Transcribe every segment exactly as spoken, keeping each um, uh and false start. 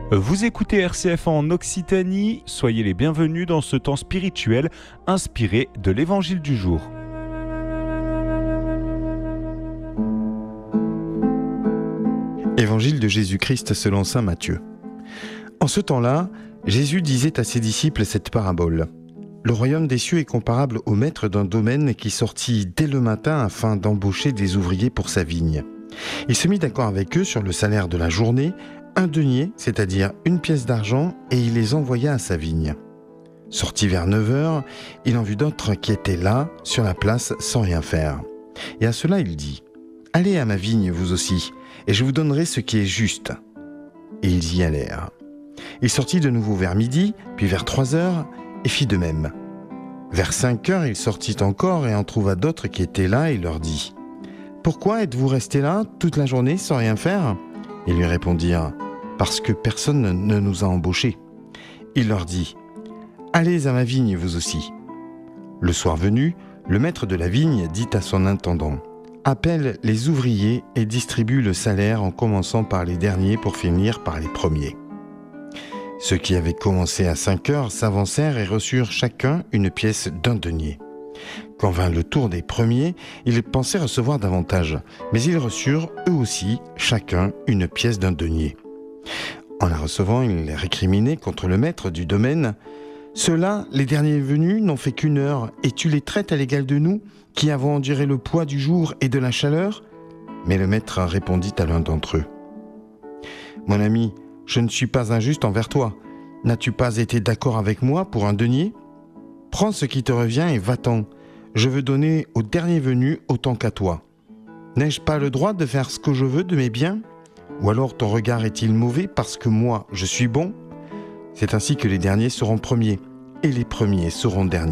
Vous écoutez R C F en Occitanie, soyez les bienvenus dans ce temps spirituel inspiré de l'Évangile du jour. Évangile de Jésus-Christ selon saint Matthieu. En ce temps-là, Jésus disait à ses disciples cette parabole. Le royaume des cieux est comparable au maître d'un domaine qui sortit dès le matin afin d'embaucher des ouvriers pour sa vigne. Il se mit d'accord avec eux sur le salaire de la journée, un denier, c'est-à-dire une pièce d'argent, et il les envoya à sa vigne. Sorti vers neuf heures, il en vit d'autres qui étaient là, sur la place, sans rien faire. Et à cela il dit « Allez à ma vigne, vous aussi, et je vous donnerai ce qui est juste. » Et ils y allèrent. Il sortit de nouveau vers midi, puis vers trois heures, et fit de même. Vers cinq heures, il sortit encore et en trouva d'autres qui étaient là et leur dit « Pourquoi êtes-vous restés là toute la journée sans rien faire ?» Ils lui répondirent « Parce que personne ne nous a embauchés. » Il leur dit « Allez à ma vigne vous aussi. » Le soir venu, le maître de la vigne dit à son intendant « Appelle les ouvriers et distribue le salaire en commençant par les derniers pour finir par les premiers. » Ceux qui avaient commencé à cinq heures s'avancèrent et reçurent chacun une pièce d'un denier. Quand vint le tour des premiers, ils pensaient recevoir davantage, mais ils reçurent eux aussi chacun une pièce d'un denier. En la recevant, ils les récriminaient contre le maître du domaine. « Ceux-là, les derniers venus, n'ont fait qu'une heure, et tu les traites à l'égal de nous, qui avons enduré le poids du jour et de la chaleur ?» Mais le maître répondit à l'un d'entre eux. « Mon ami, je ne suis pas injuste envers toi. N'as-tu pas été d'accord avec moi pour un denier ? Prends ce qui te revient et va-t'en. Je veux donner au dernier venu autant qu'à toi. N'ai-je pas le droit de faire ce que je veux de mes biens ? Ou alors ton regard est-il mauvais parce que moi, je suis bon ? C'est ainsi que les derniers seront premiers et les premiers seront derniers. »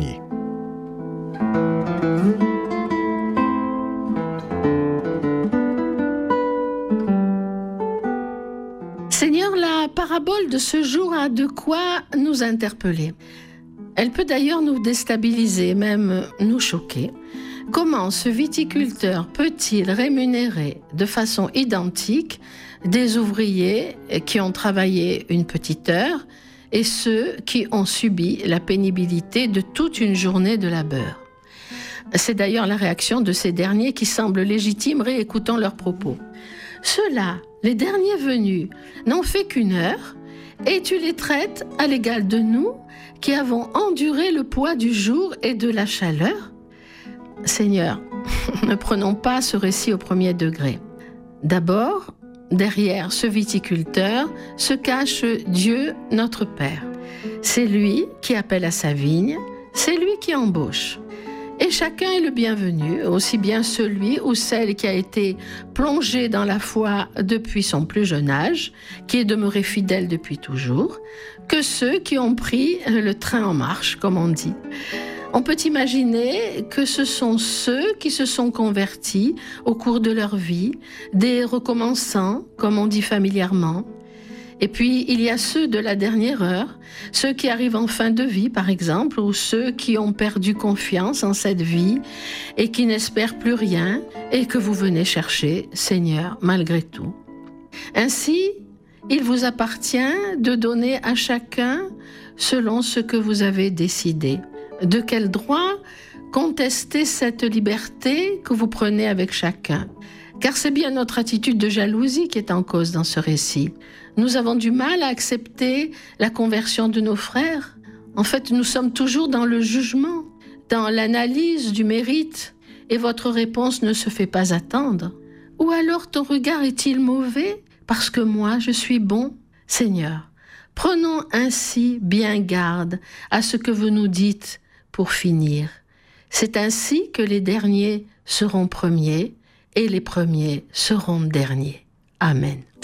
Seigneur, la parabole de ce jour a de quoi nous interpeller. Elle peut d'ailleurs nous déstabiliser, même nous choquer. Comment ce viticulteur peut-il rémunérer de façon identique des ouvriers qui ont travaillé une petite heure et ceux qui ont subi la pénibilité de toute une journée de labeur ? C'est d'ailleurs la réaction de ces derniers qui semble légitime réécoutant leurs propos. Ceux-là, les derniers venus, n'ont fait qu'une heure et tu les traites à l'égal de nous qui avons enduré le poids du jour et de la chaleur ? Seigneur, ne prenons pas ce récit au premier degré. D'abord, derrière ce viticulteur se cache Dieu notre Père. C'est lui qui appelle à sa vigne, c'est lui qui embauche. Et chacun est le bienvenu, aussi bien celui ou celle qui a été plongé dans la foi depuis son plus jeune âge, qui est demeuré fidèle depuis toujours, que ceux qui ont pris le train en marche, comme on dit. On peut imaginer que ce sont ceux qui se sont convertis au cours de leur vie, des recommençants, comme on dit familièrement. Et puis, il y a ceux de la dernière heure, ceux qui arrivent en fin de vie, par exemple, ou ceux qui ont perdu confiance en cette vie et qui n'espèrent plus rien et que vous venez chercher, Seigneur, malgré tout. Ainsi, il vous appartient de donner à chacun selon ce que vous avez décidé. De quel droit contester cette liberté que vous prenez avec chacun ? Car c'est bien notre attitude de jalousie qui est en cause dans ce récit. Nous avons du mal à accepter la conversion de nos frères. En fait, nous sommes toujours dans le jugement, dans l'analyse du mérite, et votre réponse ne se fait pas attendre. Ou alors ton regard est-il mauvais parce que moi je suis bon ? Seigneur, prenons ainsi bien garde à ce que vous nous dites pour finir. C'est ainsi que les derniers seront premiers et les premiers seront derniers. Amen.